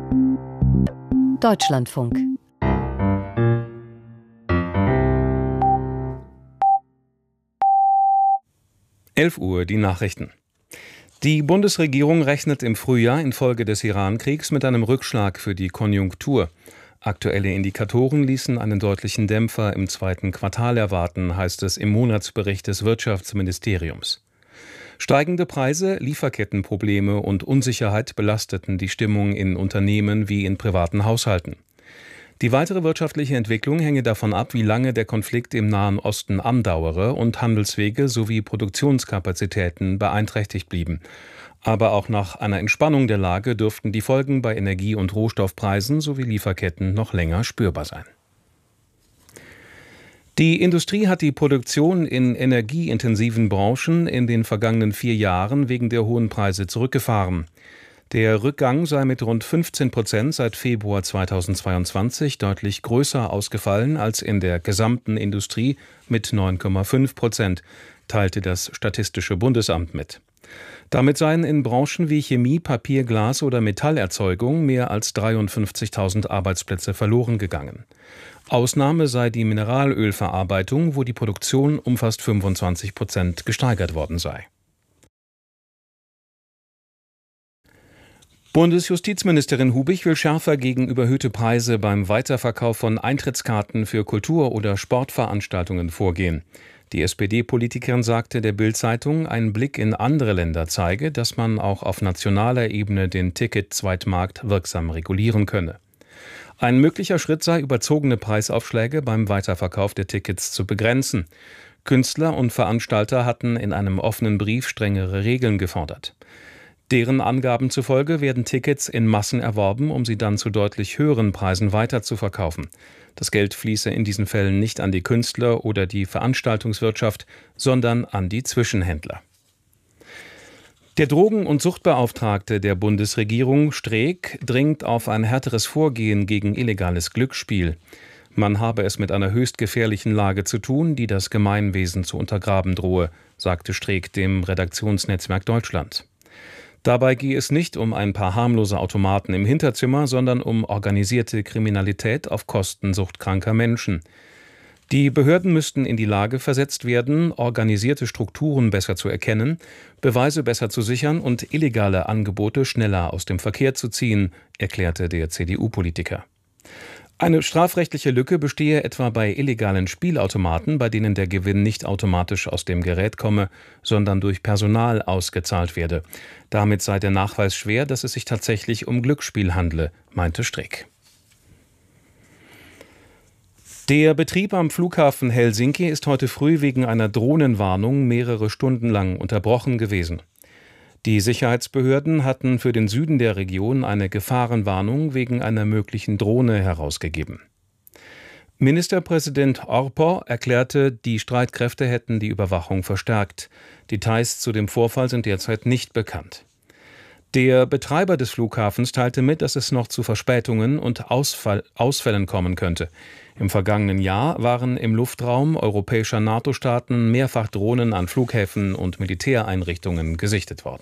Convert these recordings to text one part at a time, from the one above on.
Deutschlandfunk. Uhr, die Nachrichten. Die Bundesregierung rechnet im Frühjahr infolge des Iran-Kriegs mit einem Rückschlag für die Konjunktur. Aktuelle Indikatoren ließen einen deutlichen Dämpfer im zweiten Quartal erwarten, heißt es im Monatsbericht des Wirtschaftsministeriums. Steigende Preise, Lieferkettenprobleme und Unsicherheit belasteten die Stimmung in Unternehmen wie in privaten Haushalten. Die weitere wirtschaftliche Entwicklung hänge davon ab, wie lange der Konflikt im Nahen Osten andauere und Handelswege sowie Produktionskapazitäten beeinträchtigt blieben. Aber auch nach einer Entspannung der Lage dürften die Folgen bei Energie- und Rohstoffpreisen sowie Lieferketten noch länger spürbar sein. Die Industrie hat die Produktion in energieintensiven Branchen in den vergangenen 4 Jahren wegen der hohen Preise zurückgefahren. Der Rückgang sei mit rund 15% seit Februar 2022 deutlich größer ausgefallen als in der gesamten Industrie mit 9,5%, teilte das Statistische Bundesamt mit. Damit seien in Branchen wie Chemie, Papier, Glas oder Metallerzeugung mehr als 53.000 Arbeitsplätze verloren gegangen. Ausnahme sei die Mineralölverarbeitung, wo die Produktion um fast 25% gesteigert worden sei. Bundesjustizministerin Hubich will schärfer gegen überhöhte Preise beim Weiterverkauf von Eintrittskarten für Kultur- oder Sportveranstaltungen vorgehen. Die SPD-Politikerin sagte der Bild-Zeitung, ein Blick in andere Länder zeige, dass man auch auf nationaler Ebene den Ticket-Zweitmarkt wirksam regulieren könne. Ein möglicher Schritt sei, überzogene Preisaufschläge beim Weiterverkauf der Tickets zu begrenzen. Künstler und Veranstalter hatten in einem offenen Brief strengere Regeln gefordert. Deren Angaben zufolge werden Tickets in Massen erworben, um sie dann zu deutlich höheren Preisen weiterzuverkaufen. Das Geld fließe in diesen Fällen nicht an die Künstler oder die Veranstaltungswirtschaft, sondern an die Zwischenhändler. Der Drogen- und Suchtbeauftragte der Bundesregierung, Streeck, dringt auf ein härteres Vorgehen gegen illegales Glücksspiel. Man habe es mit einer höchst gefährlichen Lage zu tun, die das Gemeinwesen zu untergraben drohe, sagte Streeck dem Redaktionsnetzwerk Deutschland. Dabei gehe es nicht um ein paar harmlose Automaten im Hinterzimmer, sondern um organisierte Kriminalität auf Kosten suchtkranker Menschen. Die Behörden müssten in die Lage versetzt werden, organisierte Strukturen besser zu erkennen, Beweise besser zu sichern und illegale Angebote schneller aus dem Verkehr zu ziehen, erklärte der CDU-Politiker. Eine strafrechtliche Lücke bestehe etwa bei illegalen Spielautomaten, bei denen der Gewinn nicht automatisch aus dem Gerät komme, sondern durch Personal ausgezahlt werde. Damit sei der Nachweis schwer, dass es sich tatsächlich um Glücksspiel handle, meinte Streeck. Der Betrieb am Flughafen Helsinki ist heute früh wegen einer Drohnenwarnung mehrere Stunden lang unterbrochen gewesen. Die Sicherheitsbehörden hatten für den Süden der Region eine Gefahrenwarnung wegen einer möglichen Drohne herausgegeben. Ministerpräsident Orpo erklärte, die Streitkräfte hätten die Überwachung verstärkt. Details zu dem Vorfall sind derzeit nicht bekannt. Der Betreiber des Flughafens teilte mit, dass es noch zu Verspätungen und Ausfällen kommen könnte. Im vergangenen Jahr waren im Luftraum europäischer NATO-Staaten mehrfach Drohnen an Flughäfen und Militäreinrichtungen gesichtet worden.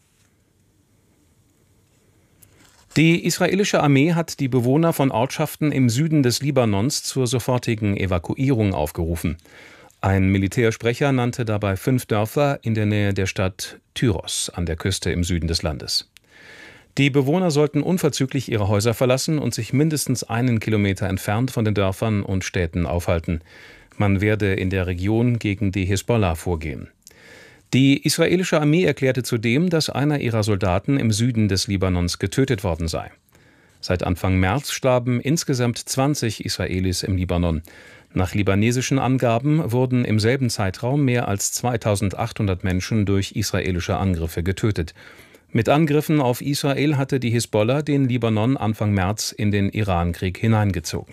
Die israelische Armee hat die Bewohner von Ortschaften im Süden des Libanons zur sofortigen Evakuierung aufgerufen. Ein Militärsprecher nannte dabei 5 Dörfer in der Nähe der Stadt Tyros an der Küste im Süden des Landes. Die Bewohner sollten unverzüglich ihre Häuser verlassen und sich mindestens 1 Kilometer entfernt von den Dörfern und Städten aufhalten. Man werde in der Region gegen die Hisbollah vorgehen. Die israelische Armee erklärte zudem, dass einer ihrer Soldaten im Süden des Libanons getötet worden sei. Seit Anfang März starben insgesamt 20 Israelis im Libanon. Nach libanesischen Angaben wurden im selben Zeitraum mehr als 2.800 Menschen durch israelische Angriffe getötet. Mit Angriffen auf Israel hatte die Hisbollah den Libanon Anfang März in den Iran-Krieg hineingezogen.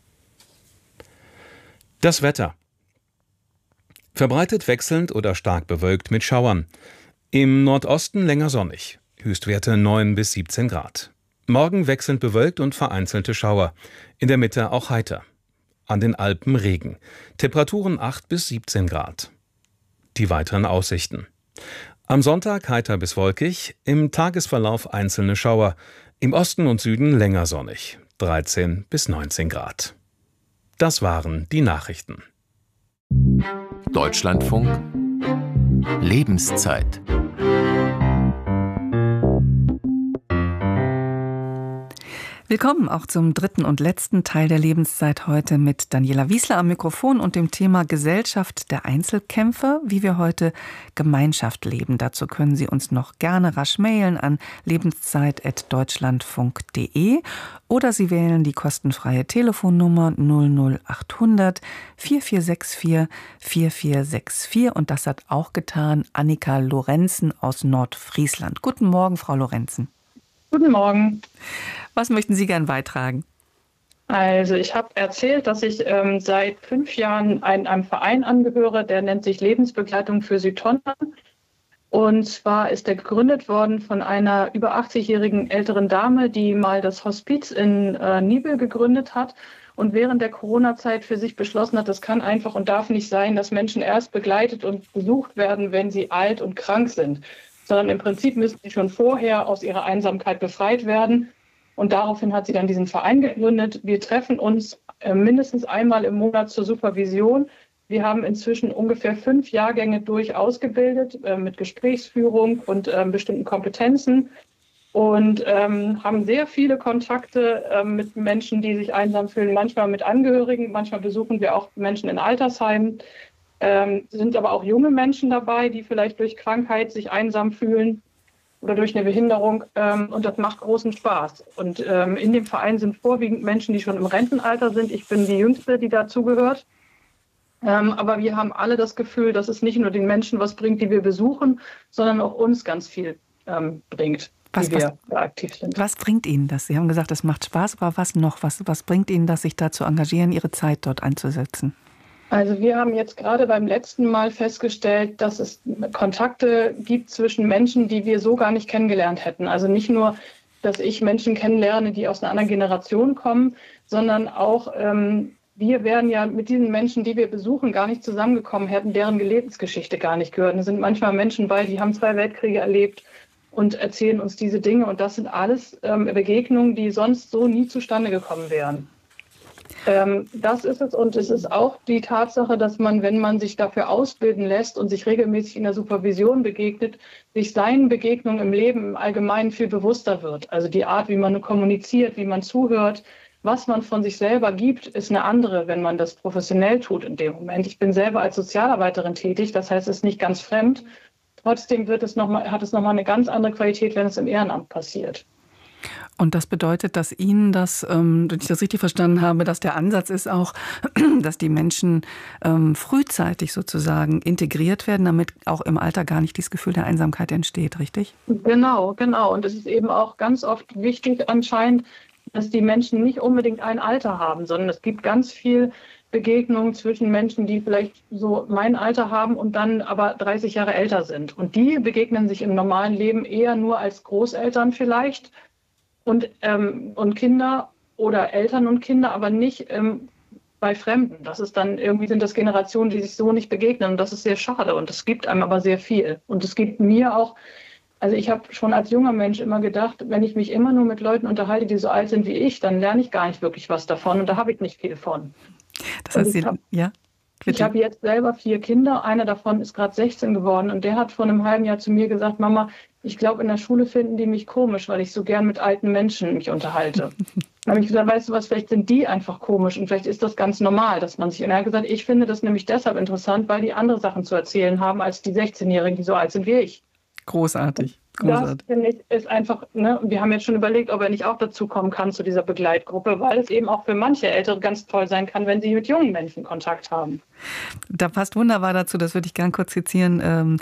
Das Wetter. Verbreitet wechselnd oder stark bewölkt mit Schauern. Im Nordosten länger sonnig. Höchstwerte 9 bis 17 Grad. Morgen wechselnd bewölkt und vereinzelte Schauer. In der Mitte auch heiter. An den Alpen Regen. Temperaturen 8 bis 17 Grad. Die weiteren Aussichten. Am Sonntag heiter bis wolkig, im Tagesverlauf einzelne Schauer. Im Osten und Süden länger sonnig, 13 bis 19 Grad. Das waren die Nachrichten. Deutschlandfunk Lebenszeit. Willkommen auch zum dritten und letzten Teil der Lebenszeit heute mit Daniela Wiesler am Mikrofon und dem Thema Gesellschaft der Einzelkämpfer, wie wir heute Gemeinschaft leben. Dazu können Sie uns noch gerne rasch mailen an lebenszeit@deutschlandfunk.de oder Sie wählen die kostenfreie Telefonnummer 00800 4464 4464 und das hat auch getan Annika Lorenzen aus Nordfriesland. Guten Morgen, Frau Lorenzen. Guten Morgen. Was möchten Sie gern beitragen? Also ich habe erzählt, dass ich seit 5 Jahren einem Verein angehöre, der nennt sich Lebensbegleitung für Südtondern. Und zwar ist der gegründet worden von einer über 80-jährigen älteren Dame, die mal das Hospiz in Nibel gegründet hat und während der Corona-Zeit für sich beschlossen hat, das kann einfach und darf nicht sein, dass Menschen erst begleitet und besucht werden, wenn sie alt und krank sind, sondern im Prinzip müssen sie schon vorher aus ihrer Einsamkeit befreit werden. Und daraufhin hat sie dann diesen Verein gegründet. Wir treffen uns mindestens einmal im Monat zur Supervision. Wir haben inzwischen ungefähr 5 Jahrgänge durch ausgebildet mit Gesprächsführung und bestimmten Kompetenzen und haben sehr viele Kontakte mit Menschen, die sich einsam fühlen, manchmal mit Angehörigen, manchmal besuchen wir auch Menschen in Altersheimen. Sind aber auch junge Menschen dabei, die vielleicht durch Krankheit sich einsam fühlen oder durch eine Behinderung. Und das macht großen Spaß. Und in dem Verein sind vorwiegend Menschen, die schon im Rentenalter sind. Ich bin die Jüngste, die dazugehört. Aber wir haben alle das Gefühl, dass es nicht nur den Menschen was bringt, die wir besuchen, sondern auch uns ganz viel bringt, wie wir aktiv sind. Was bringt Ihnen das? Sie haben gesagt, es macht Spaß, aber was noch? Was bringt Ihnen das, sich da zu engagieren, Ihre Zeit dort einzusetzen? Also wir haben jetzt gerade beim letzten Mal festgestellt, dass es Kontakte gibt zwischen Menschen, die wir so gar nicht kennengelernt hätten. Also nicht nur, dass ich Menschen kennenlerne, die aus einer anderen Generation kommen, sondern auch wir wären ja mit diesen Menschen, die wir besuchen, gar nicht zusammengekommen, hätten deren Lebensgeschichte gar nicht gehört. Es sind manchmal Menschen bei, die haben 2 Weltkriege erlebt und erzählen uns diese Dinge. Und das sind alles Begegnungen, die sonst so nie zustande gekommen wären. Das ist es und es ist auch die Tatsache, dass man, wenn man sich dafür ausbilden lässt und sich regelmäßig in der Supervision begegnet, sich seinen Begegnungen im Leben im Allgemeinen viel bewusster wird. Also die Art, wie man kommuniziert, wie man zuhört, was man von sich selber gibt, ist eine andere, wenn man das professionell tut in dem Moment. Ich bin selber als Sozialarbeiterin tätig, das heißt, es ist nicht ganz fremd. Trotzdem hat es nochmal eine ganz andere Qualität, wenn es im Ehrenamt passiert. Und das bedeutet, dass Ihnen das, wenn ich das richtig verstanden habe, dass der Ansatz ist auch, dass die Menschen frühzeitig sozusagen integriert werden, damit auch im Alter gar nicht dieses Gefühl der Einsamkeit entsteht, richtig? Genau. Und es ist eben auch ganz oft wichtig anscheinend, dass die Menschen nicht unbedingt ein Alter haben, sondern es gibt ganz viel Begegnungen zwischen Menschen, die vielleicht so mein Alter haben und dann aber 30 Jahre älter sind. Und die begegnen sich im normalen Leben eher nur als Großeltern vielleicht. Und Kinder oder Eltern und Kinder, aber nicht bei Fremden. Das ist dann irgendwie sind das Generationen, die sich so nicht begegnen. Und das ist sehr schade. Und es gibt einem aber sehr viel. Und es gibt mir auch, also ich habe schon als junger Mensch immer gedacht, wenn ich mich immer nur mit Leuten unterhalte, die so alt sind wie ich, dann lerne ich gar nicht wirklich was davon. Und da habe ich nicht viel von. Das heißt, ich habe jetzt selber 4 Kinder. Einer davon ist gerade 16 geworden. Und der hat vor einem halben Jahr zu mir gesagt, Mama, ich glaube, in der Schule finden die mich komisch, weil ich so gern mit alten Menschen mich unterhalte. Dann habe ich gesagt, weißt du was, vielleicht sind die einfach komisch und vielleicht ist das ganz normal, dass man sich... Und er hat gesagt, ich finde das nämlich deshalb interessant, weil die andere Sachen zu erzählen haben als die 16-Jährigen, die so alt sind wie ich. Großartig. Das, finde ich, ist einfach, wir haben jetzt schon überlegt, ob er nicht auch dazu kommen kann zu dieser Begleitgruppe, weil es eben auch für manche Ältere ganz toll sein kann, wenn sie mit jungen Menschen Kontakt haben. Da passt wunderbar dazu, das würde ich gern kurz zitieren.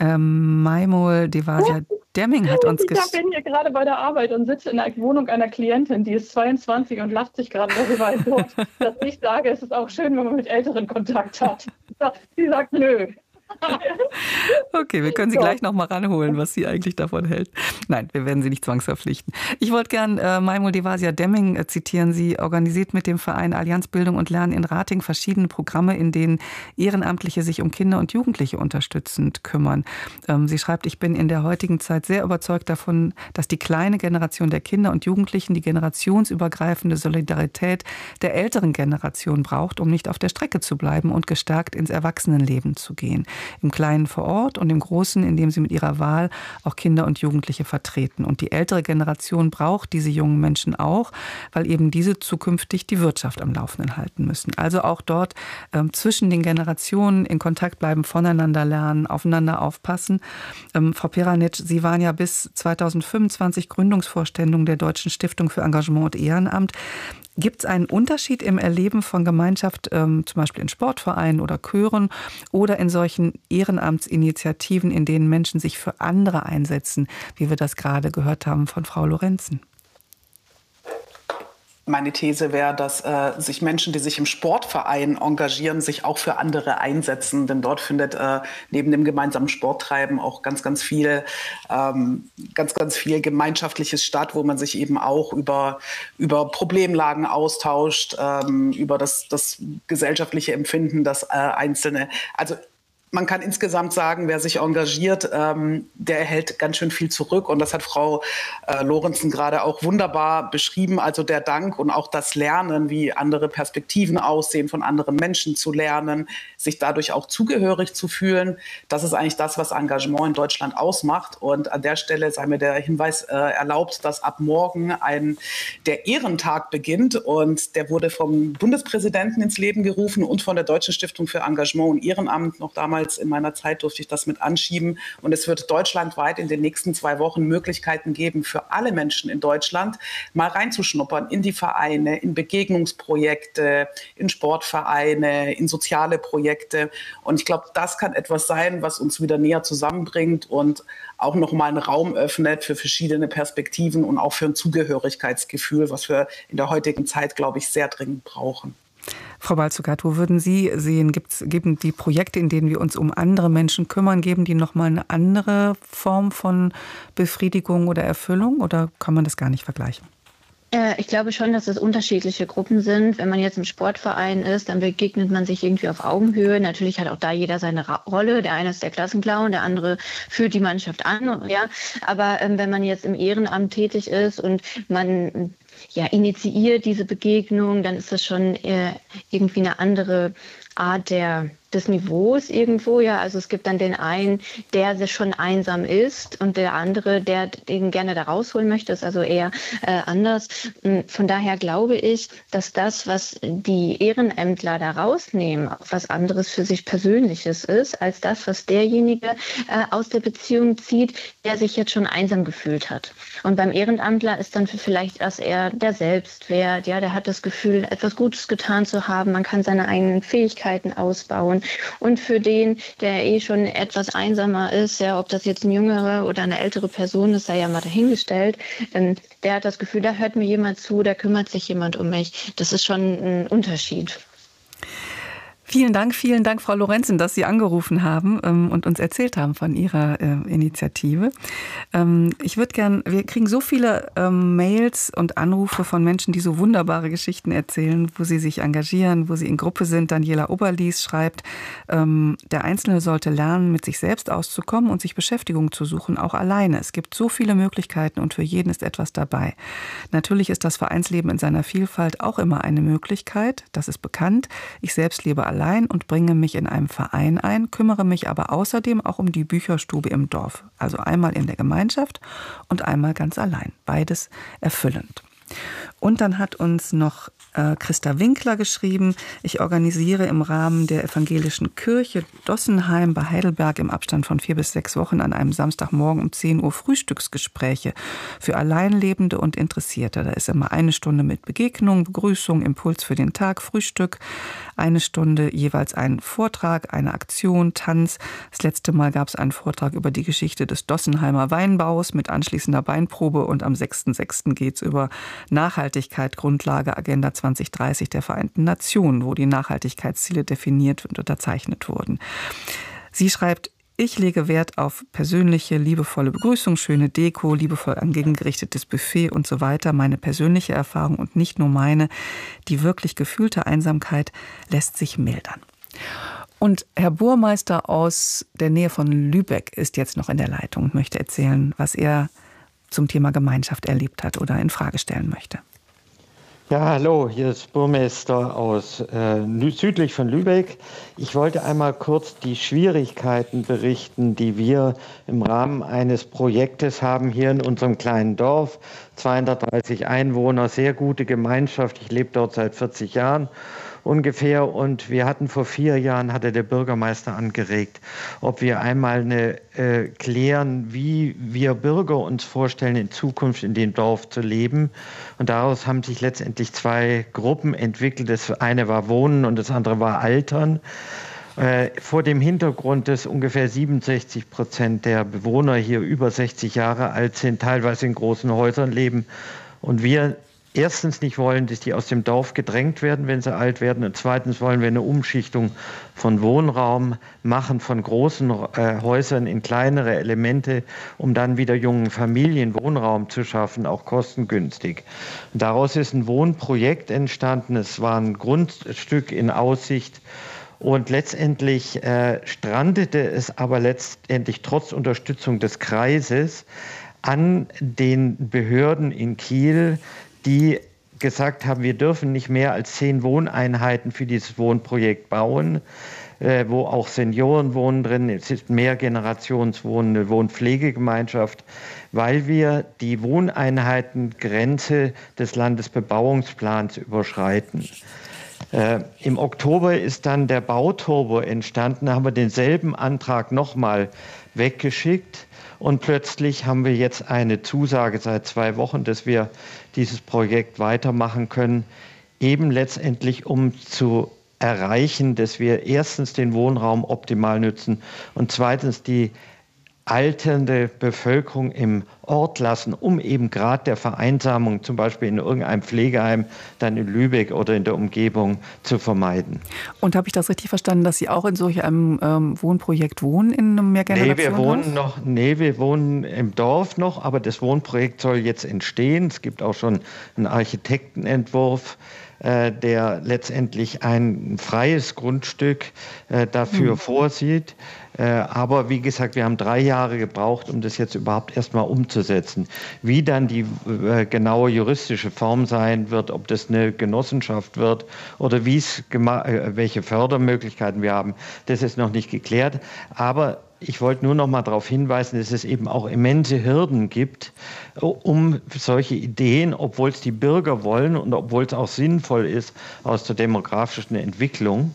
Maimol Devasia Demming hat uns Ich bin hier gerade bei der Arbeit und sitze in der Wohnung einer Klientin, die ist 22 und lacht sich gerade darüber tot, dass ich sage, es ist auch schön, wenn man mit Älteren Kontakt hat. Sie sagt, nö. Okay, wir können Sie gleich noch mal ranholen, was sie eigentlich davon hält. Nein, wir werden Sie nicht zwangsverpflichten. Ich wollte gern Maimol Devasia Demming zitieren. Sie organisiert mit dem Verein Allianz Bildung und Lernen in Rating verschiedene Programme, in denen Ehrenamtliche sich um Kinder und Jugendliche unterstützend kümmern. Sie schreibt, ich bin in der heutigen Zeit sehr überzeugt davon, dass die kleine Generation der Kinder und Jugendlichen die generationsübergreifende Solidarität der älteren Generation braucht, um nicht auf der Strecke zu bleiben und gestärkt ins Erwachsenenleben zu gehen. Im Kleinen vor Ort und im Großen, indem sie mit ihrer Wahl auch Kinder und Jugendliche vertreten. Und die ältere Generation braucht diese jungen Menschen auch, weil eben diese zukünftig die Wirtschaft am Laufenden halten müssen. Also auch dort zwischen den Generationen in Kontakt bleiben, voneinander lernen, aufeinander aufpassen. Frau Peranic, Sie waren ja bis 2025 Gründungsvorständin der Deutschen Stiftung für Engagement und Ehrenamt. Gibt es einen Unterschied im Erleben von Gemeinschaft, zum Beispiel in Sportvereinen oder Chören oder in solchen Ehrenamtsinitiativen, in denen Menschen sich für andere einsetzen, wie wir das gerade gehört haben von Frau Lorenzen? Meine These wäre, dass sich Menschen, die sich im Sportverein engagieren, sich auch für andere einsetzen. Denn dort findet neben dem gemeinsamen Sporttreiben auch ganz viel Gemeinschaftliches statt, wo man sich eben auch über Problemlagen austauscht, über das gesellschaftliche Empfinden, das Einzelne. Also man kann insgesamt sagen, wer sich engagiert, der erhält ganz schön viel zurück. Und das hat Frau Lorenzen gerade auch wunderbar beschrieben. Also der Dank und auch das Lernen, wie andere Perspektiven aussehen, von anderen Menschen zu lernen, sich dadurch auch zugehörig zu fühlen. Das ist eigentlich das, was Engagement in Deutschland ausmacht. Und an der Stelle sei mir der Hinweis erlaubt, dass ab morgen der Ehrentag beginnt. Und der wurde vom Bundespräsidenten ins Leben gerufen und von der Deutschen Stiftung für Engagement und Ehrenamt noch damals. In meiner Zeit durfte ich das mit anschieben. Und es wird deutschlandweit in den nächsten 2 Wochen Möglichkeiten geben, für alle Menschen in Deutschland mal reinzuschnuppern in die Vereine, in Begegnungsprojekte, in Sportvereine, in soziale Projekte. Und ich glaube, das kann etwas sein, was uns wieder näher zusammenbringt und auch nochmal einen Raum öffnet für verschiedene Perspektiven und auch für ein Zugehörigkeitsgefühl, was wir in der heutigen Zeit, glaube ich, sehr dringend brauchen. Frau Balzugat, wo würden Sie sehen, geben die Projekte, in denen wir uns um andere Menschen kümmern, geben die nochmal eine andere Form von Befriedigung oder Erfüllung oder kann man das gar nicht vergleichen? Ich glaube schon, dass es unterschiedliche Gruppen sind. Wenn man jetzt im Sportverein ist, dann begegnet man sich irgendwie auf Augenhöhe. Natürlich hat auch da jeder seine Rolle. Der eine ist der Klassenclown, der andere führt die Mannschaft an. Ja. Aber wenn man jetzt im Ehrenamt tätig ist und man initiiert diese Begegnung, dann ist das schon irgendwie eine andere Art des Niveaus irgendwo, ja. Also es gibt dann den einen, der schon einsam ist und der andere, der den gerne da rausholen möchte, ist also eher anders. Von daher glaube ich, dass das, was die Ehrenämtler da rausnehmen, auch was anderes für sich Persönliches ist, als das, was derjenige aus der Beziehung zieht, der sich jetzt schon einsam gefühlt hat. Und beim Ehrenamtler ist dann vielleicht erst eher der Selbstwert, ja, der hat das Gefühl, etwas Gutes getan zu haben, man kann seine eigenen Fähigkeiten ausbauen. Und für den, der schon etwas einsamer ist, ja, ob das jetzt ein jüngerer oder eine ältere Person ist, sei ja mal dahingestellt, der hat das Gefühl, da hört mir jemand zu, da kümmert sich jemand um mich. Das ist schon ein Unterschied. Vielen Dank, Frau Lorenzen, dass Sie angerufen haben und uns erzählt haben von Ihrer Initiative. Ich würde gern, wir kriegen so viele Mails und Anrufe von Menschen, die so wunderbare Geschichten erzählen, wo sie sich engagieren, wo sie in Gruppe sind. Daniela Oberlies schreibt, der Einzelne sollte lernen, mit sich selbst auszukommen und sich Beschäftigung zu suchen, auch alleine. Es gibt so viele Möglichkeiten und für jeden ist etwas dabei. Natürlich ist das Vereinsleben in seiner Vielfalt auch immer eine Möglichkeit, das ist bekannt. Ich selbst lebe allein und bringe mich in einem Verein ein, kümmere mich aber außerdem auch um die Bücherstube im Dorf. Also einmal in der Gemeinschaft und einmal ganz allein. Beides erfüllend. Und dann hat uns noch Christa Winkler geschrieben, ich organisiere im Rahmen der evangelischen Kirche Dossenheim bei Heidelberg im Abstand von 4 bis 6 Wochen an einem Samstagmorgen um 10 Uhr Frühstücksgespräche für Alleinlebende und Interessierte. Da ist immer 1 Stunde mit Begegnung, Begrüßung, Impuls für den Tag, Frühstück, 1 Stunde jeweils ein Vortrag, eine Aktion, Tanz. Das letzte Mal gab es einen Vortrag über die Geschichte des Dossenheimer Weinbaus mit anschließender Weinprobe und am 6.6. geht es über Nachhaltigkeit, Grundlage Agenda 2030 der Vereinten Nationen, wo die Nachhaltigkeitsziele definiert und unterzeichnet wurden. Sie schreibt: Ich lege Wert auf persönliche, liebevolle Begrüßung, schöne Deko, liebevoll angerichtetes Buffet und so weiter. Meine persönliche Erfahrung und nicht nur meine. Die wirklich gefühlte Einsamkeit lässt sich mildern. Und Herr Burmeister aus der Nähe von Lübeck ist jetzt noch in der Leitung und möchte erzählen, was er zum Thema Gemeinschaft erlebt hat oder in Frage stellen möchte. Ja, hallo, hier ist Burmeister aus südlich von Lübeck. Ich wollte einmal kurz die Schwierigkeiten berichten, die wir im Rahmen eines Projektes haben hier in unserem kleinen Dorf. 230 Einwohner, sehr gute Gemeinschaft. Ich lebe dort seit 40 Jahren ungefähr, und wir hatten vor 4 Jahren, hatte der Bürgermeister angeregt, ob wir einmal klären, wie wir Bürger uns vorstellen, in Zukunft in dem Dorf zu leben. Und daraus haben sich letztendlich 2 Gruppen entwickelt. Das eine war Wohnen und das andere war Altern. Vor dem Hintergrund, dass ungefähr 67% der Bewohner hier über 60 Jahre alt sind, teilweise in großen Häusern leben, und wir erstens nicht wollen, dass die aus dem Dorf gedrängt werden, wenn sie alt werden. Und zweitens wollen wir eine Umschichtung von Wohnraum machen, von großen Häusern in kleinere Elemente, um dann wieder jungen Familien Wohnraum zu schaffen, auch kostengünstig. Und daraus ist ein Wohnprojekt entstanden. Es war ein Grundstück in Aussicht. Und letztendlich strandete es aber letztendlich trotz Unterstützung des Kreises an den Behörden in Kiel, die gesagt haben, wir dürfen nicht mehr als 10 Wohneinheiten für dieses Wohnprojekt bauen, wo auch Senioren wohnen drin. Es ist Mehrgenerationswohnen, eine Wohnpflegegemeinschaft, weil wir die Wohneinheitengrenze des Landesbebauungsplans überschreiten. Im Oktober ist dann der Bauturbo entstanden, da haben wir denselben Antrag nochmal weggeschickt. Und plötzlich haben wir jetzt eine Zusage seit 2 Wochen, dass wir dieses Projekt weitermachen können, eben letztendlich um zu erreichen, dass wir erstens den Wohnraum optimal nützen und zweitens die alternde Bevölkerung im Ort lassen, um eben gerade der Vereinsamung, zum Beispiel in irgendeinem Pflegeheim, dann in Lübeck oder in der Umgebung, zu vermeiden. Und habe ich das richtig verstanden, dass Sie auch in solch einem Wohnprojekt wohnen, in einem Mehrgenerationenhaus? Wir wohnen im Dorf noch, aber das Wohnprojekt soll jetzt entstehen. Es gibt auch schon einen Architektenentwurf, der letztendlich ein freies Grundstück dafür vorsieht. Aber wie gesagt, wir haben 3 Jahre gebraucht, um das jetzt überhaupt erstmal umzusetzen. Wie dann die genaue juristische Form sein wird, ob das eine Genossenschaft wird oder welche Fördermöglichkeiten wir haben, das ist noch nicht geklärt. Aber ich wollte nur noch mal darauf hinweisen, dass es eben auch immense Hürden gibt, um solche Ideen, obwohl es die Bürger wollen und obwohl es auch sinnvoll ist aus der demografischen Entwicklung,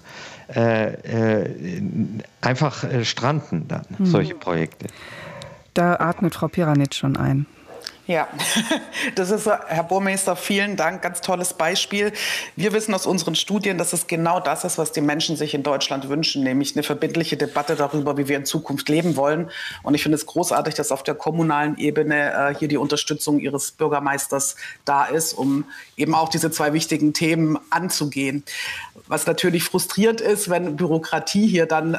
einfach stranden dann, solche Projekte. Da atmet Frau Piranitsch schon ein. Ja, das ist, Herr Burmeister, vielen Dank, ganz tolles Beispiel. Wir wissen aus unseren Studien, dass es genau das ist, was die Menschen sich in Deutschland wünschen, nämlich eine verbindliche Debatte darüber, wie wir in Zukunft leben wollen. Und ich finde es großartig, dass auf der kommunalen Ebene hier die Unterstützung Ihres Bürgermeisters da ist, um eben auch diese 2 wichtigen Themen anzugehen. Was natürlich frustrierend ist, wenn Bürokratie hier dann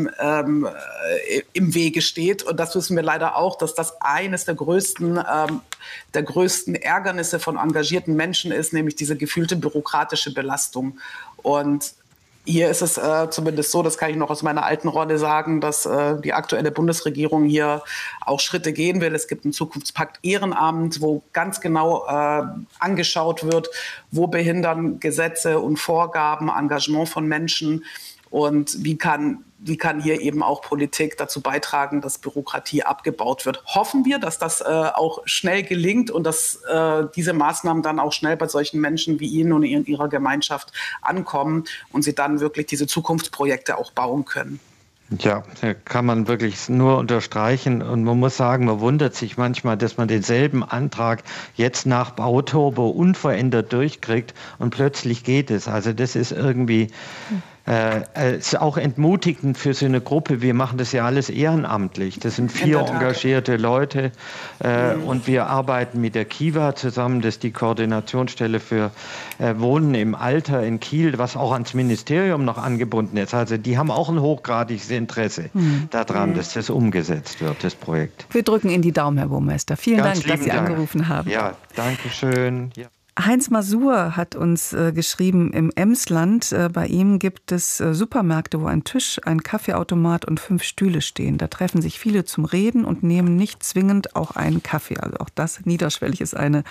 im Wege steht. Und das wissen wir leider auch, dass das eines der größten Ärgernisse von engagierten Menschen ist, nämlich diese gefühlte bürokratische Belastung. Und hier ist es zumindest so, das kann ich noch aus meiner alten Rolle sagen, dass die aktuelle Bundesregierung hier auch Schritte gehen will. Es gibt einen Zukunftspakt Ehrenamt, wo ganz genau angeschaut wird, wo behindern Gesetze und Vorgaben Engagement von Menschen und wie kann hier eben auch Politik dazu beitragen, dass Bürokratie abgebaut wird. Hoffen wir, dass das auch schnell gelingt und dass diese Maßnahmen dann auch schnell bei solchen Menschen wie Ihnen und in Ihrer Gemeinschaft ankommen und Sie dann wirklich diese Zukunftsprojekte auch bauen können. Ja, kann man wirklich nur unterstreichen. Und man muss sagen, man wundert sich manchmal, dass man denselben Antrag jetzt nach Bauturbo unverändert durchkriegt und plötzlich geht es. Also das ist irgendwie Es ist auch entmutigend für so eine Gruppe. Wir machen das ja alles ehrenamtlich. Das sind 4 engagierte Leute und wir arbeiten mit der KIWA zusammen. Das ist die Koordinationsstelle für Wohnen im Alter in Kiel, was auch ans Ministerium noch angebunden ist. Also die haben auch ein hochgradiges Interesse daran, dass das umgesetzt wird, das Projekt. Wir drücken Ihnen die Daumen, Herr Burmeister. Vielen Ganz Dank, dass Sie angerufen haben. Ja, danke schön. Ja. Heinz Masur hat uns geschrieben, im Emsland, bei ihm gibt es Supermärkte, wo ein Tisch, ein Kaffeeautomat und 5 Stühle stehen. Da treffen sich viele zum Reden und nehmen nicht zwingend auch einen Kaffee. Also auch das niederschwellig ist ein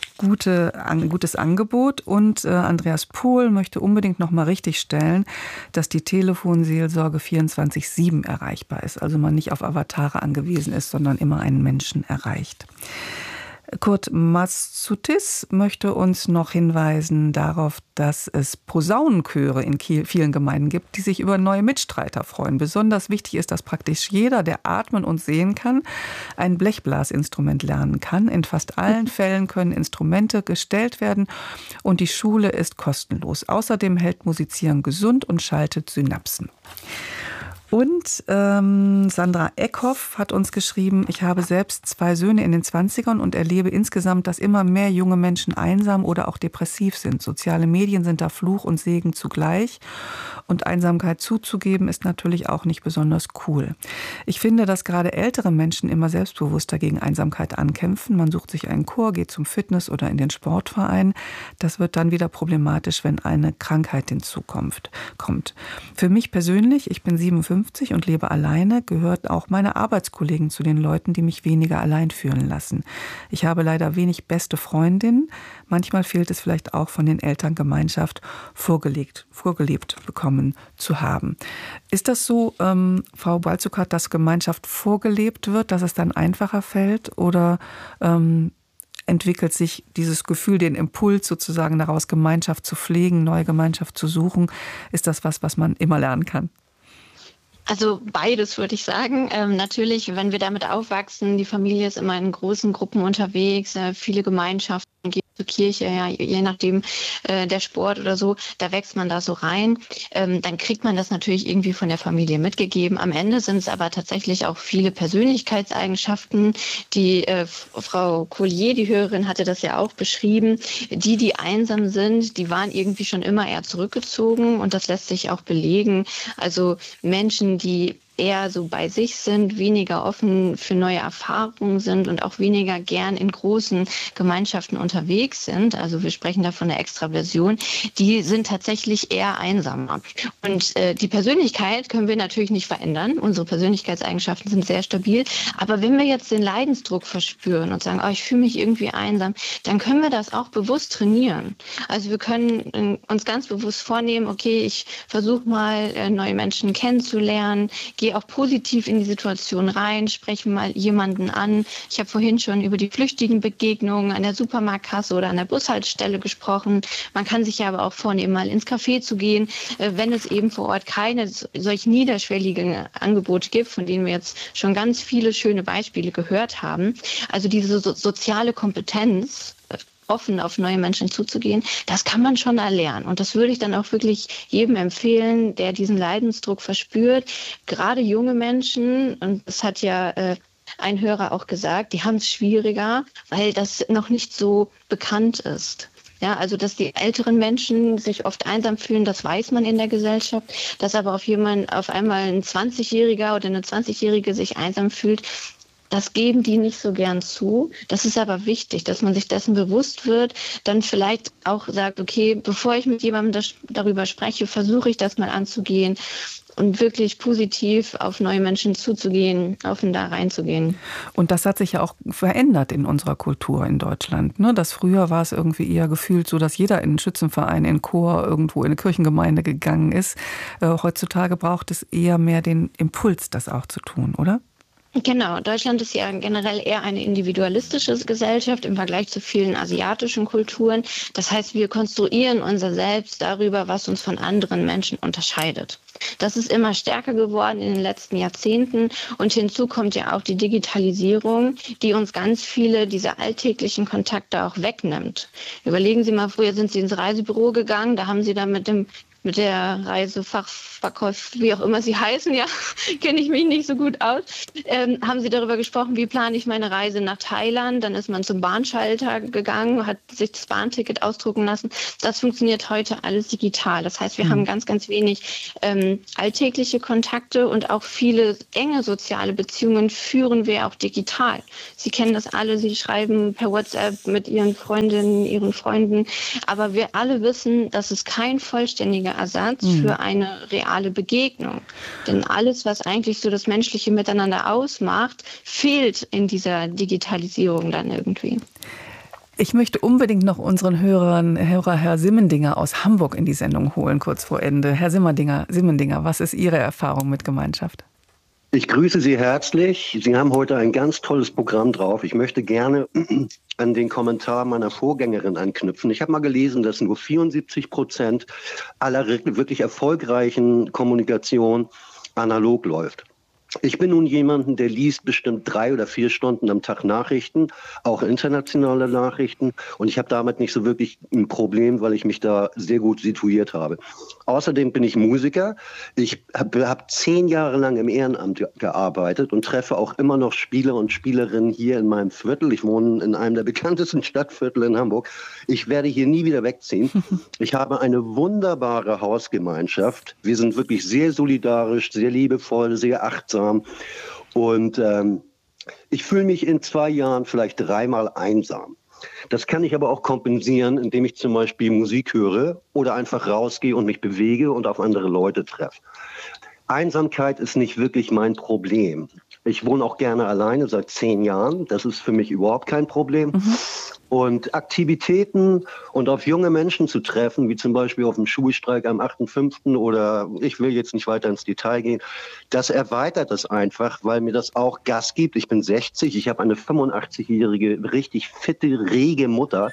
gutes Angebot. Und Andreas Pohl möchte unbedingt noch mal richtigstellen, dass die Telefonseelsorge 24/7 erreichbar ist. Also man nicht auf Avatare angewiesen ist, sondern immer einen Menschen erreicht. Kurt Maszutis möchte uns noch hinweisen darauf, dass es Posaunenchöre in vielen Gemeinden gibt, die sich über neue Mitstreiter freuen. Besonders wichtig ist, dass praktisch jeder, der atmen und sehen kann, ein Blechblasinstrument lernen kann. In fast allen Fällen können Instrumente gestellt werden und die Schule ist kostenlos. Außerdem hält Musizieren gesund und schaltet Synapsen. Und Sandra Eckhoff hat uns geschrieben, ich habe selbst 2 Söhne in den 20ern und erlebe insgesamt, dass immer mehr junge Menschen einsam oder auch depressiv sind. Soziale Medien sind da Fluch und Segen zugleich. Und Einsamkeit zuzugeben, ist natürlich auch nicht besonders cool. Ich finde, dass gerade ältere Menschen immer selbstbewusster gegen Einsamkeit ankämpfen. Man sucht sich einen Chor, geht zum Fitness oder in den Sportverein. Das wird dann wieder problematisch, wenn eine Krankheit hinzukommt. Für mich persönlich, ich bin 57 und lebe alleine, gehört auch meine Arbeitskollegen zu den Leuten, die mich weniger allein fühlen lassen. Ich habe leider wenig beste Freundinnen. Manchmal fehlt es vielleicht auch von den Eltern, Gemeinschaft vorgelebt bekommen zu haben. Ist das so, Frau Balzukat, dass Gemeinschaft vorgelebt wird, dass es dann einfacher fällt? Oder entwickelt sich dieses Gefühl, den Impuls sozusagen daraus, Gemeinschaft zu pflegen, neue Gemeinschaft zu suchen? Ist das was man immer lernen kann? Also beides, würde ich sagen. Natürlich, wenn wir damit aufwachsen, die Familie ist immer in großen Gruppen unterwegs, viele Gemeinschaften, geht zur Kirche, ja, je nachdem der Sport oder so, da wächst man da so rein. Dann kriegt man das natürlich irgendwie von der Familie mitgegeben. Am Ende sind es aber tatsächlich auch viele Persönlichkeitseigenschaften. Die Frau Collier, die Hörerin, hatte das ja auch beschrieben. Die einsam sind, die waren irgendwie schon immer eher zurückgezogen und das lässt sich auch belegen. Also Menschen, die eher so bei sich sind, weniger offen für neue Erfahrungen sind und auch weniger gern in großen Gemeinschaften unterwegs sind. Also wir sprechen da von der Extraversion. Die sind tatsächlich eher einsamer. Und die Persönlichkeit können wir natürlich nicht verändern. Unsere Persönlichkeitseigenschaften sind sehr stabil. Aber wenn wir jetzt den Leidensdruck verspüren und sagen, ich fühle mich irgendwie einsam, dann können wir das auch bewusst trainieren. Also wir können uns ganz bewusst vornehmen, okay, ich versuche mal neue Menschen kennenzulernen, gehe auch positiv in die Situation rein, spreche mal jemanden an. Ich habe vorhin schon über die flüchtigen Begegnungen an der Supermarktkasse oder an der Bushaltestelle gesprochen. Man kann sich ja aber auch vornehmen, mal ins Café zu gehen, wenn es eben vor Ort keine solch niederschwelligen Angebote gibt, von denen wir jetzt schon ganz viele schöne Beispiele gehört haben. Also diese soziale Kompetenz, offen auf neue Menschen zuzugehen, das kann man schon erlernen. Und das würde ich dann auch wirklich jedem empfehlen, der diesen Leidensdruck verspürt. Gerade junge Menschen, und das hat ja ein Hörer auch gesagt, die haben es schwieriger, weil das noch nicht so bekannt ist. Ja, also dass die älteren Menschen sich oft einsam fühlen, das weiß man in der Gesellschaft. Dass aber auf einmal ein 20-Jähriger oder eine 20-Jährige sich einsam fühlt, das geben die nicht so gern zu. Das ist aber wichtig, dass man sich dessen bewusst wird, dann vielleicht auch sagt, okay, bevor ich mit jemandem darüber spreche, versuche ich das mal anzugehen und wirklich positiv auf neue Menschen zuzugehen, offen da reinzugehen. Und das hat sich ja auch verändert in unserer Kultur in Deutschland. Ne? Das früher war es irgendwie eher gefühlt so, dass jeder in einen Schützenverein, in einen Chor, irgendwo in eine Kirchengemeinde gegangen ist. Heutzutage braucht es eher mehr den Impuls, das auch zu tun, oder? Genau, Deutschland ist ja generell eher eine individualistische Gesellschaft im Vergleich zu vielen asiatischen Kulturen. Das heißt, wir konstruieren unser Selbst darüber, was uns von anderen Menschen unterscheidet. Das ist immer stärker geworden in den letzten Jahrzehnten und hinzu kommt ja auch die Digitalisierung, die uns ganz viele dieser alltäglichen Kontakte auch wegnimmt. Überlegen Sie mal, früher sind Sie ins Reisebüro gegangen, da haben Sie dann mit dem mit der Reisefachverkäufer, wie auch immer sie heißen, ja, kenne ich mich nicht so gut aus, haben sie darüber gesprochen, wie plane ich meine Reise nach Thailand. Dann ist man zum Bahnschalter gegangen, hat sich das Bahnticket ausdrucken lassen. Das funktioniert heute alles digital. Das heißt, wir haben ganz, ganz wenig alltägliche Kontakte und auch viele enge soziale Beziehungen führen wir auch digital. Sie kennen das alle, Sie schreiben per WhatsApp mit Ihren Freundinnen, Ihren Freunden, aber wir alle wissen, das ist kein vollständiger Ersatz für eine reale Begegnung. Denn alles, was eigentlich so das menschliche Miteinander ausmacht, fehlt in dieser Digitalisierung dann irgendwie. Ich möchte unbedingt noch unseren Hörer Herr Simmendinger aus Hamburg in die Sendung holen, kurz vor Ende. Herr Simmendinger, was ist Ihre Erfahrung mit Gemeinschaft? Ich grüße Sie herzlich. Sie haben heute ein ganz tolles Programm drauf. Ich möchte gerne an den Kommentar meiner Vorgängerin anknüpfen. Ich habe mal gelesen, dass nur 74% aller wirklich erfolgreichen Kommunikation analog läuft. Ich bin nun jemanden, der liest bestimmt 3 oder 4 Stunden am Tag Nachrichten, auch internationale Nachrichten. Und ich habe damit nicht so wirklich ein Problem, weil ich mich da sehr gut situiert habe. Außerdem bin ich Musiker. Ich habe 10 Jahre lang im Ehrenamt gearbeitet und treffe auch immer noch Spieler und Spielerinnen hier in meinem Viertel. Ich wohne in einem der bekanntesten Stadtviertel in Hamburg. Ich werde hier nie wieder wegziehen. Ich habe eine wunderbare Hausgemeinschaft. Wir sind wirklich sehr solidarisch, sehr liebevoll, sehr achtsam. Und ich fühle mich in 2 Jahren vielleicht 3-mal einsam. Das kann ich aber auch kompensieren, indem ich zum Beispiel Musik höre oder einfach rausgehe und mich bewege und auf andere Leute treffe. Einsamkeit ist nicht wirklich mein Problem. Ich wohne auch gerne alleine seit 10 Jahren. Das ist für mich überhaupt kein Problem. Und Aktivitäten und auf junge Menschen zu treffen, wie zum Beispiel auf dem Schulstreik am 8.5. oder ich will jetzt nicht weiter ins Detail gehen, das erweitert das einfach, weil mir das auch Gas gibt. Ich bin 60, ich habe eine 85-jährige, richtig fitte, rege Mutter.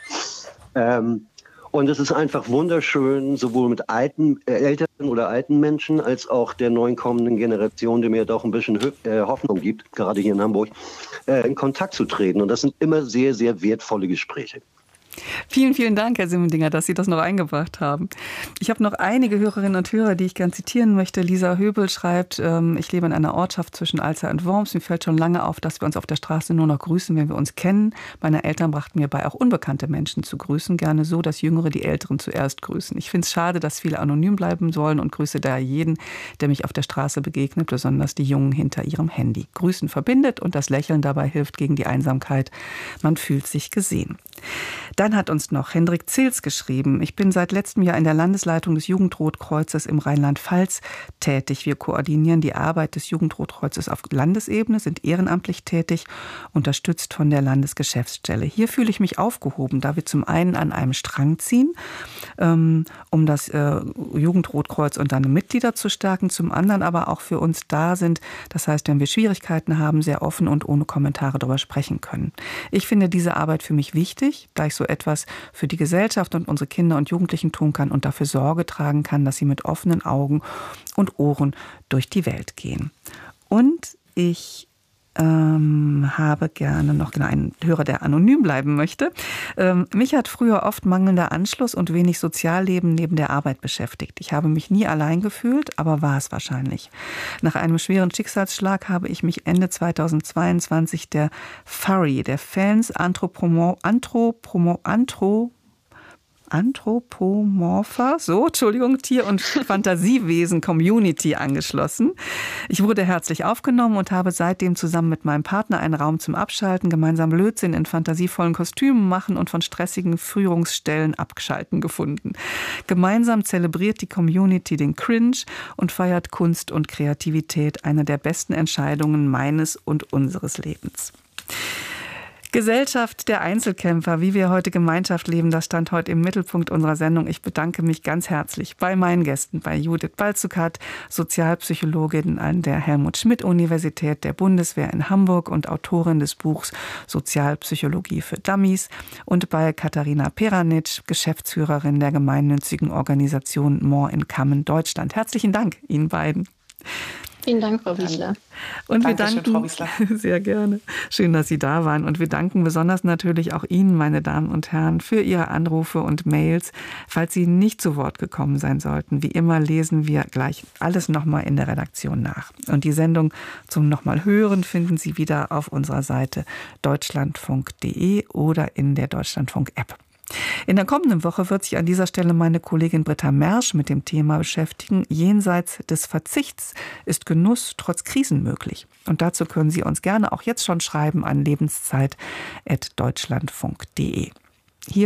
Und es ist einfach wunderschön, sowohl mit Eltern oder alten Menschen, als auch der neuen kommenden Generation, die mir doch ein bisschen Hoffnung gibt, gerade hier in Hamburg, in Kontakt zu treten. Und das sind immer sehr, sehr wertvolle Gespräche. Vielen, vielen Dank, Herr Simmendinger, dass Sie das noch eingebracht haben. Ich habe noch einige Hörerinnen und Hörer, die ich gern zitieren möchte. Lisa Höbel schreibt, ich lebe in einer Ortschaft zwischen Alzey und Worms. Mir fällt schon lange auf, dass wir uns auf der Straße nur noch grüßen, wenn wir uns kennen. Meine Eltern brachten mir bei, auch unbekannte Menschen zu grüßen. Gerne so, dass Jüngere die Älteren zuerst grüßen. Ich finde es schade, dass viele anonym bleiben sollen und grüße daher jeden, der mich auf der Straße begegnet, besonders die Jungen hinter ihrem Handy. Grüßen verbindet und das Lächeln dabei hilft gegen die Einsamkeit. Man fühlt sich gesehen. Dann hat uns noch Hendrik Zils geschrieben. Ich bin seit letztem Jahr in der Landesleitung des Jugendrotkreuzes im Rheinland-Pfalz tätig. Wir koordinieren die Arbeit des Jugendrotkreuzes auf Landesebene, sind ehrenamtlich tätig, unterstützt von der Landesgeschäftsstelle. Hier fühle ich mich aufgehoben, da wir zum einen an einem Strang ziehen, um das Jugendrotkreuz und seine Mitglieder zu stärken, zum anderen aber auch für uns da sind. Das heißt, wenn wir Schwierigkeiten haben, sehr offen und ohne Kommentare darüber sprechen können. Ich finde diese Arbeit für mich wichtig, da ich so etwas für die Gesellschaft und unsere Kinder und Jugendlichen tun kann und dafür Sorge tragen kann, dass sie mit offenen Augen und Ohren durch die Welt gehen. Und ich habe gerne noch einen Hörer, der anonym bleiben möchte. Mich hat früher oft mangelnder Anschluss und wenig Sozialleben neben der Arbeit beschäftigt. Ich habe mich nie allein gefühlt, aber war es wahrscheinlich. Nach einem schweren Schicksalsschlag habe ich mich Ende 2022 der FURRY, der Fans Anthropomorpher, Tier- und Fantasiewesen-Community angeschlossen. Ich wurde herzlich aufgenommen und habe seitdem zusammen mit meinem Partner einen Raum zum Abschalten, gemeinsam Blödsinn in fantasievollen Kostümen machen und von stressigen Führungsstellen abschalten gefunden. Gemeinsam zelebriert die Community den Cringe und feiert Kunst und Kreativität, eine der besten Entscheidungen meines und unseres Lebens. Gesellschaft der Einzelkämpfer, wie wir heute Gemeinschaft leben, das stand heute im Mittelpunkt unserer Sendung. Ich bedanke mich ganz herzlich bei meinen Gästen, bei Judith Balzukat, Sozialpsychologin an der Helmut-Schmidt-Universität der Bundeswehr in Hamburg und Autorin des Buchs Sozialpsychologie für Dummies, und bei Katharina Peranitsch, Geschäftsführerin der gemeinnützigen Organisation More in Common Deutschland. Herzlichen Dank Ihnen beiden. Vielen Dank, Frau Wiesler. Und wir Dankeschön, danken, Frau Wiesler. sehr gerne. Schön, dass Sie da waren. Und wir danken besonders natürlich auch Ihnen, meine Damen und Herren, für Ihre Anrufe und Mails. Falls Sie nicht zu Wort gekommen sein sollten, wie immer lesen wir gleich alles nochmal in der Redaktion nach. Und die Sendung zum nochmal hören finden Sie wieder auf unserer Seite deutschlandfunk.de oder in der Deutschlandfunk-App. In der kommenden Woche wird sich an dieser Stelle meine Kollegin Britta Mersch mit dem Thema beschäftigen. Jenseits des Verzichts ist Genuss trotz Krisen möglich. Und dazu können Sie uns gerne auch jetzt schon schreiben an lebenszeit@deutschlandfunk.de.